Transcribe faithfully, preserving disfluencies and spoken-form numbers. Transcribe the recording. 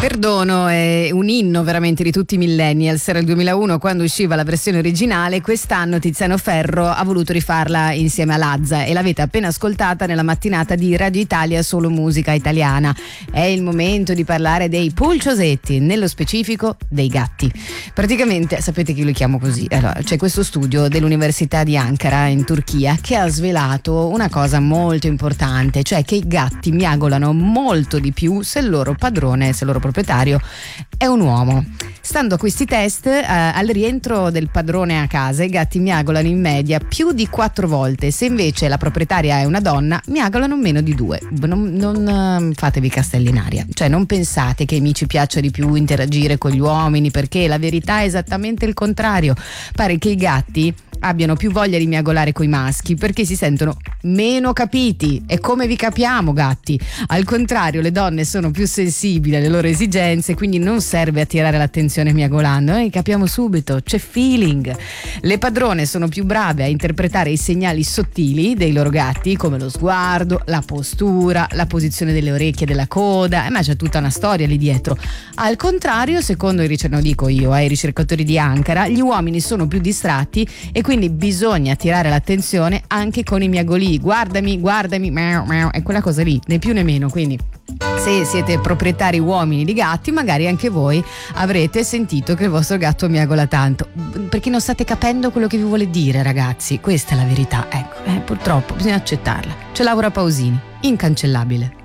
Perdono è un inno veramente di tutti i millennials. Era il duemilauno quando usciva la versione originale. Quest'anno Tiziano Ferro ha voluto rifarla insieme a Lazza e l'avete appena ascoltata nella mattinata di Radio Italia Solo Musica Italiana. È il momento di parlare dei pulciosetti, nello specifico dei gatti. Praticamente sapete che io li chiamo così. Allora, c'è questo studio dell'Università di Ankara in Turchia che ha svelato una cosa molto importante, cioè che i gatti miagolano molto di più se il loro padrone, se il loro proprietario è un uomo. Stando a questi test, eh, al rientro del padrone a casa i gatti miagolano in media più di quattro volte. Se invece la proprietaria è una donna, miagolano meno di due. Non, non uh, fatevi castelli in aria, cioè non pensate che mi ci piaccia di più interagire con gli uomini, perché la verità è esattamente il contrario. Pare che i gatti abbiano più voglia di miagolare coi maschi perché si sentono meno capiti. E come vi capiamo, gatti? Al contrario, le donne sono più sensibili alle loro esigenze, quindi non serve attirare l'attenzione miagolando, noi capiamo subito, c'è feeling. Le padrone sono più brave a interpretare i segnali sottili dei loro gatti, come lo sguardo, la postura, la posizione delle orecchie e della coda, eh, ma c'è tutta una storia lì dietro. Al contrario, secondo i ricercatori, no, dico io, ai eh, ricercatori di Ankara, gli uomini sono più distratti e quindi bisogna attirare l'attenzione anche con i miagolii. Guardami, guardami, meow, meow, è quella cosa lì, né più né meno. Quindi se siete proprietari uomini di gatti, magari anche voi avrete sentito che il vostro gatto miagola tanto, perché non state capendo quello che vi vuole dire, ragazzi. Questa è la verità, ecco, eh, purtroppo bisogna accettarla. C'è Laura Pausini, incancellabile.